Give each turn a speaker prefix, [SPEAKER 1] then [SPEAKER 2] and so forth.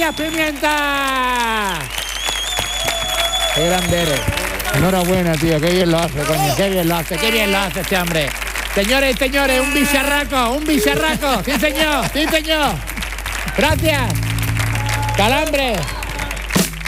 [SPEAKER 1] Gracias, Pimienta. Qué grande eres. Enhorabuena, tío, qué bien lo hace, coño, qué bien lo hace este hombre. Señores y señores, un bicharraco. Sí, señor. Gracias. Calambre.